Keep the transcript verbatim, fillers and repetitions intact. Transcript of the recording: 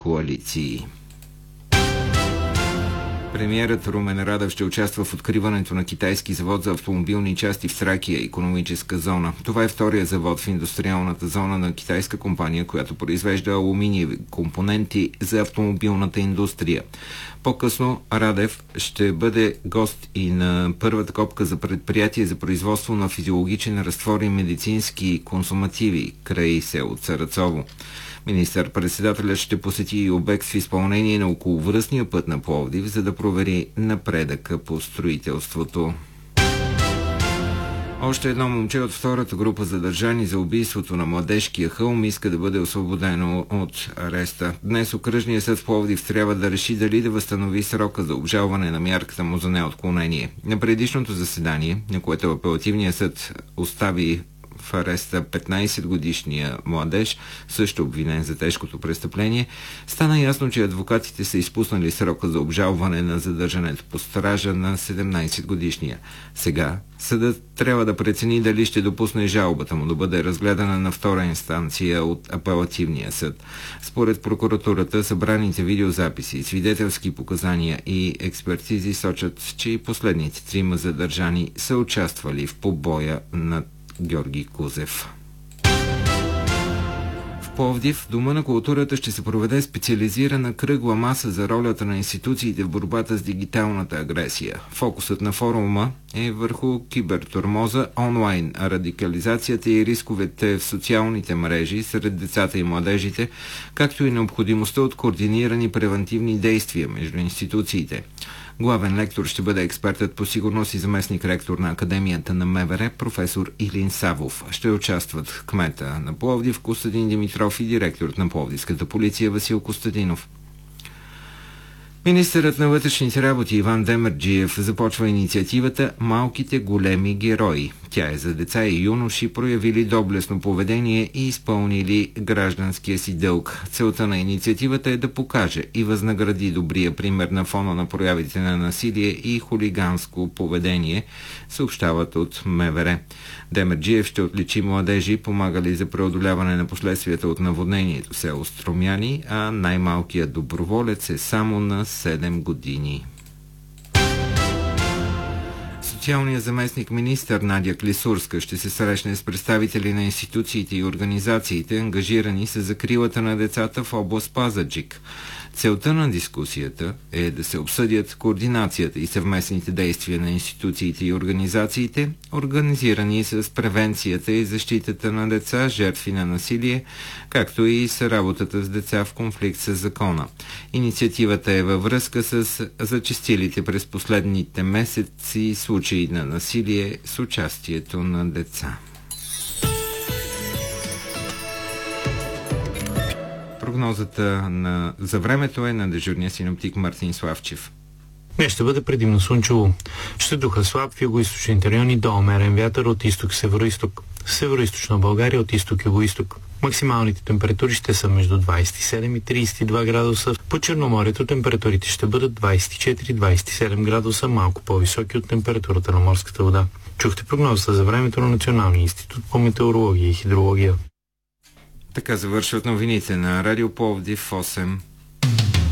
коалиции. Премиерът Румен Радев ще участва в откриването на китайски завод за автомобилни части в Тракия, икономическа зона. Това е втория завод в индустриалната зона на китайска компания, която произвежда алуминиеви компоненти за автомобилната индустрия. По-късно Радев ще бъде гост и на първата копка за предприятие за производство на физиологичен разтвор и медицински консумативи край село Царацово. Министър-председателят ще посети и обект в изпълнение на околовръстния път на Пловдив, за да провери напредъка по строителството. Още едно момче от втората група задържани за убийството на Младежкия хълм иска да бъде освободено от ареста. Днес окръжният съд в Пловдив трябва да реши дали да възстанови срока за обжалване на мярката му за неотклонение. На предишното заседание, на което апелативният съд остави в ареста петнайсетгодишния младеж, също обвинен за тежкото престъпление, стана ясно, че адвокатите са изпуснали срока за обжалване на задържането по стража на седемнайсетгодишния. Сега съдът трябва да прецени дали ще допусне жалбата му да бъде разгледана на втора инстанция от апелативния съд. Според прокуратурата, събраните видеозаписи, свидетелски показания и експертизи сочат, че и последните трима задържани са участвали в побоя на Георги Кузев. В Пловдив, в Дома на културата, ще се проведе специализирана кръгла маса за ролята на институциите в борбата с дигиталната агресия. Фокусът на форума е върху кибертурмоза, онлайн радикализацията и рисковете в социалните мрежи сред децата и младежите, както и необходимостта от координирани превентивни действия между институциите. Главен лектор ще бъде експертът по сигурност и заместник ректор на Академията на МВР професор Илин Савов. Ще участват кмета на Пловдив Костадин Димитров и директорът на Пловдивската полиция Васил Костадинов. Министърът на вътрешните работи Иван Демерджиев започва инициативата «Малките големи герои». Тя е за деца и юноши, проявили доблестно поведение и изпълнили гражданския си дълг. Целта на инициативата е да покаже и възнагради добрия пример на фона на проявите на насилие и хулиганско поведение, съобщават от МВР. Демерджиев ще отличи младежи, помагали за преодоляване на последствията от наводнението в село Струмяни, а най-малкият доброволец е само на седем години. Социалният заместник министър Надя Клисурска ще се срещне с представители на институциите и организациите, ангажирани с закрилата на децата в област Пазарджик. Целта на дискусията е да се обсъдят координацията и съвместните действия на институциите и организациите, организирани с превенцията и защитата на деца, жертви на насилие, както и с работата с деца в конфликт с закона. Инициативата е във връзка с зачестилите през последните месеци случаи на насилие с участието на деца. Прогнозата на... за времето е на дежурния синоптик Мартин Славчев. Днес ще бъде предимно слънчево. Ще духа слаб в юго-источните райони до умерен вятър от изток-североизток. В североизточна България от изток-юго-исток. Максималните температури ще са между двайсет и седем и трийсет и два градуса. По Черноморието температурите ще бъдат двайсет и четири до двайсет и седем градуса, малко по-високи от температурата на морската вода. Чухте прогнозата за времето на Националния институт по метеорология и хидрология. Така завършват новините на Радио Пловдив осем.